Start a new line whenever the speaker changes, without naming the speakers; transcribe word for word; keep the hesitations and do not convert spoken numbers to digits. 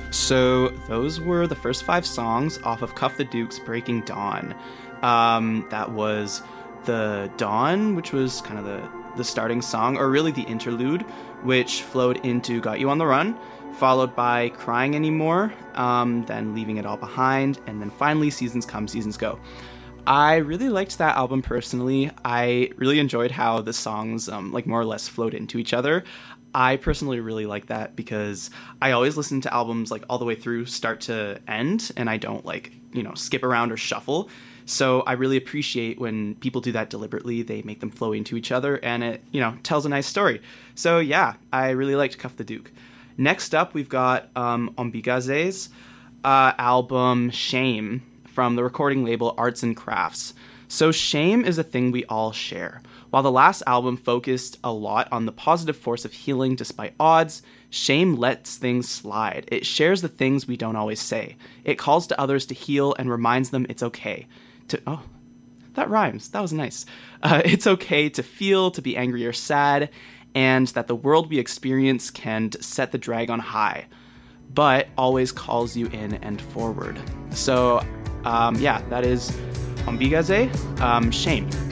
So those were the first five songs off of Cuff the Duke's Breaking Dawn. Um, that was the Dawn, which was kind of the, the starting song, or really the interlude, which flowed into Got You on the Run, followed by Crying Anymore, um, then Leaving It All Behind, and then finally Seasons Come, Seasons Go. I really liked that album personally. I really enjoyed how the songs um, like more or less flowed into each other. I personally really like that because I always listen to albums like all the way through start to end, and I don't like, you know, skip around or shuffle. So I really appreciate when people do that deliberately. They make them flow into each other, and it, you know, tells a nice story. So yeah, I really liked Cuff the Duke. Next up, we've got um, Ombigaze's uh, album Shame from the recording label Arts and Crafts. So shame is a thing we all share. While the last album focused a lot on the positive force of healing despite odds, shame lets things slide. It shares the things we don't always say. It calls to others to heal and reminds them it's okay to... Oh, that rhymes. That was nice. Uh, it's okay to feel, to be angry or sad, and that the world we experience can set the drag on high, but always calls you in and forward. So, um, yeah, that is Ombigaze, um, Shame.